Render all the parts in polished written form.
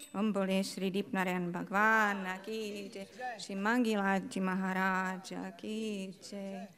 Om Bole Shri Deepnarayan Bhagwan ki jai, Shri Mangilaal Ji Maharaj ki jai.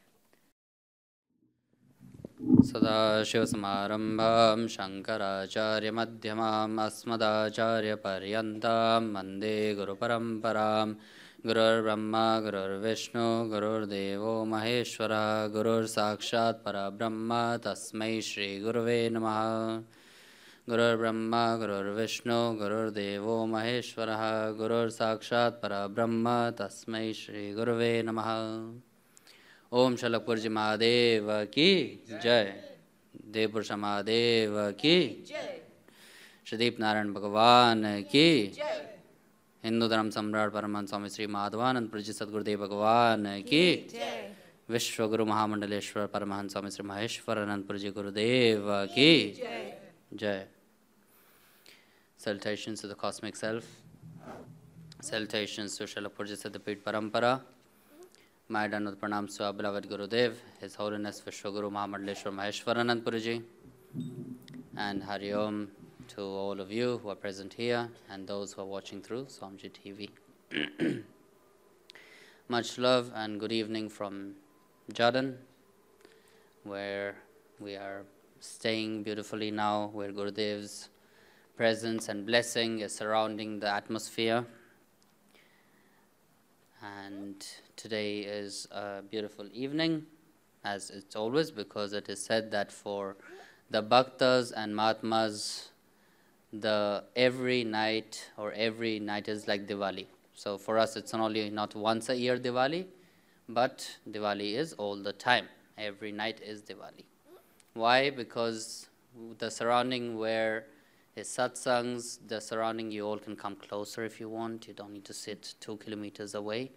सदाशिवसमारम्भां शङ्कराचार्यमध्यमाम् अस्मदाचार्यपर्यन्तां वन्दे गुरुपरम्परां गुरुर्ब्रह्मा गुरुर्विष्णु गुरुर्देवो महेश्वरः गुरुर्साक्षात् परब्रह्म तस्मै श्रीगुरुवे नमः गुरुर्ब्रह्मा गुरुर्विष्णु गुरुर्देवो महेश्वरः गुरुर्साक्षात् परब्रह्म तस्मै श्रीगुरुवे नमः ओम शलकपुर जी महादेव की जय, देवपुरुष महादेव की जय, श्री दीपनारायण भगवान की जय, हिंदू धर्म सम्राट परमहंस स्वामी श्री माधवानंद जी सद्गुरुदेव भगवान की जय, विश्व गुरु महामंडलेश्वर परमहंस स्वामी श्री महेश्वरानंद जी गुरुदेव की जय. Salutations to the cosmic self, salutations to Shalapur ji Siddhapit Parampara. My Danut Pranams to our beloved Gurudev, His Holiness Vishwaguru Mahamandaleshwar Maheshwaranand Puruji, and Hari Om to all of you who are present here and those who are watching through Swamiji TV. Much love and good evening from Jordan, where we are staying beautifully now, where Gurudev's presence and blessing is surrounding the atmosphere. And today is a beautiful evening, as it's always, because it is said that for the Bhaktas and Mahatmas, every night is like Diwali. So for us, it's not once a year Diwali, but Diwali is all the time. Every night is Diwali. Why? Because the surrounding where is satsangs, the surrounding, you all can come closer if you want. You don't need to sit 2 kilometers away.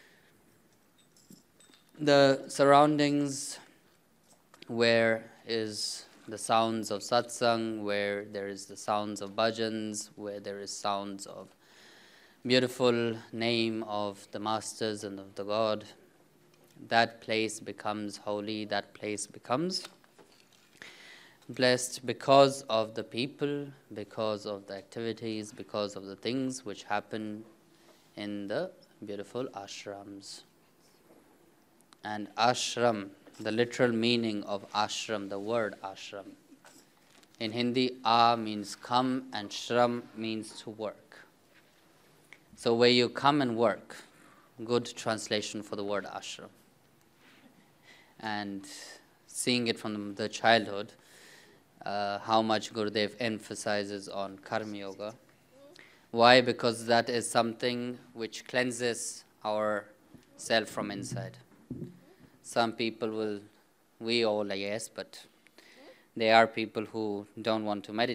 The surroundings where is the sounds of satsang, where there is the sounds of bhajans, where there is sounds of beautiful name of the masters and of the God, that place becomes holy, that place becomes blessed because of the people, because of the activities, because of the things which happen in the beautiful ashrams. And ashram, the literal meaning of ashram, the word ashram. In Hindi, a means come and shram means to work. So where you come and work, good translation for the word ashram. And seeing it from the childhood, how much Gurudev emphasizes on karma yoga. Why? Because that is something which cleanses our self from inside. Some people will, we all, yes, but there are people who don't want to meditate.